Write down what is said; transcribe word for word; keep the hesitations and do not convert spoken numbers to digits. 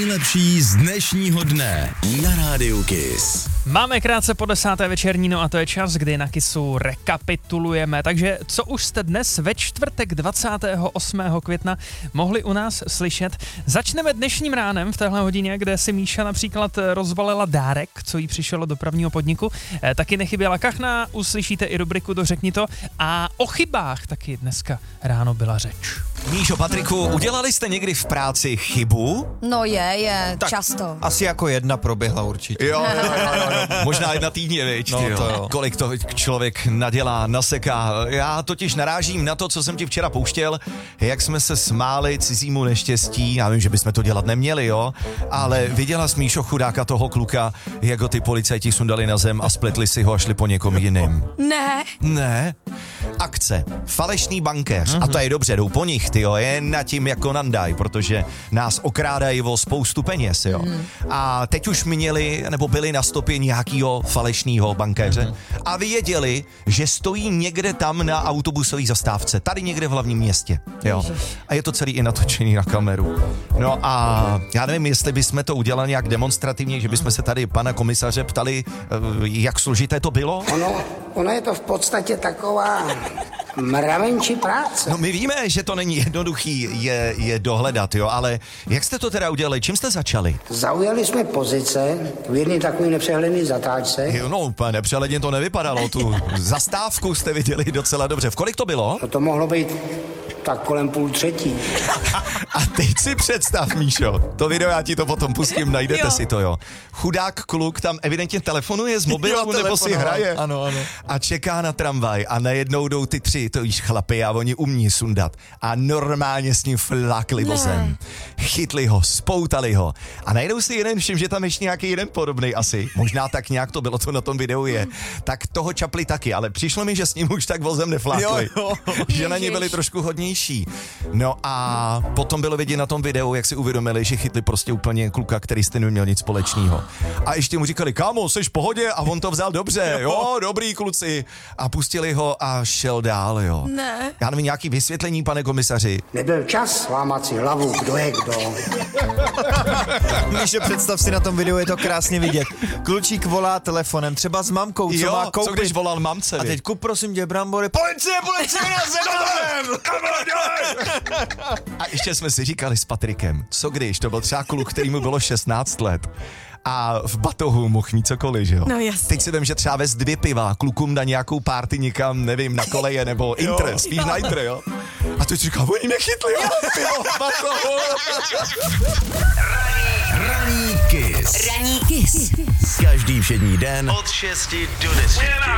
nejlepší z dnešního dne na Rádiu Kiss. Máme krátce po desáté večerní, no a to je čas, kdy na Kissu rekapitulujeme. Takže co už jste dnes ve čtvrtek dvacátého osmého května mohli u nás slyšet? Začneme dnešním ránem v téhle hodině, kde si Míša například rozvalila dárek, co jí přišlo do dopravního podniku. E, taky nechyběla kachna, uslyšíte i rubriku Dořekni to a o chybách taky dneska ráno byla řeč. Míšo, Patriku, udělali jste někdy v práci chybu? No je, je, tak často. Asi jako jedna proběhla určitě. Jo, jo, jo, jo. Možná jedna týdně, viď? No, jo. to jo. Kolik to člověk nadělá, naseká. Já totiž narážím na to, co jsem ti včera pouštěl, jak jsme se smáli cizímu neštěstí. Já vím, že bychom to dělat neměli, jo, ale viděla jsi, Míšo, chudáka toho kluka, jak ho ty policajti sundali na zem a spletli si ho a šli po někom jiným. Ne. Ne. Akce. Falešný bankéř. Mm-hmm. A to je dobře, jdou po nich, tyjo, jen na tím jako nandaj, protože nás okrádají o spoustu peněz, jo. Mm. A teď už měli, nebo byli na stopě nějakýho falešného bankéře mm. a věděli, že stojí někde tam na autobusové zastávce, tady někde v hlavním městě, jo. A je to celý i natočený na kameru. No a já nevím, jestli bychom to udělali nějak demonstrativně, že bychom se tady pana komisaře ptali, jak složité to bylo. Ono, ono je to v podstatě taková mravenčí práce. No my víme, že to není jednoduchý je, je dohledat, jo, ale jak jste to teda udělali? Čím jste začali? Zaujali jsme pozice v jedné takové nepřehledné zatáčce. Jo, no úplně nepřehledně to nevypadalo, tu zastávku jste viděli docela dobře. V kolik to bylo? No to mohlo být tak kolem půl třetí. A teď si představ, Míšo, to video, já ti to potom pustím, najdete Jo. si to, jo. Chudák kluk tam evidentně telefonuje z mobilu, nebo si hraje. Ano, ano. A čeká na tramvaj a najednou jdou ty tři, to víš, chlapy a oni umí sundat. A normálně s ním flákli vozem. Chytli ho, spoutali ho. A najednou si jeden všim, že tam ještě nějaký jeden podobný asi. Možná tak nějak to bylo, to na tom videu je. Tak toho čapli taky, ale přišlo mi, že s ním už tak vozem neflákli. Jo, jo. Že na ně byli trošku hodnější. No a potom bylo vidět na tom videu, jak si uvědomili, že chytli prostě úplně kluka, který s tím neměl nic společného. A ještě mu říkali, kámo, jsi v pohodě? A on to vzal dobře, jo, dobrý kluci. A pustili ho a šel dál, jo. Ne. Já nevím, nějaký vysvětlení, pane komisaři. Nebyl čas lámat si hlavu, kdo je kdo. Míšo, představ si, na tom videu je to krásně vidět. Klučík volá telefonem, třeba s mamkou, co Jo, má co koupit. když volal mamce, A viď? teď kup prosím tě brambory. Policie, policie, já se A ještě jsme si říkali s Patrikem, co když to byl třeba kluk, který mu bylo šestnáct let a v batohu mohl mít cokoliv, že jo? No jasně. Teď si vím, že třeba vez dvě piva, klukům na nějakou party někam, nevím, na koleje nebo intre, spíš na intre, jo? A teď si říká, oni nechytli, jo? Pivo v batohu. Raní Kiss. Raní Kiss. Každý všední den od šesti do deseti.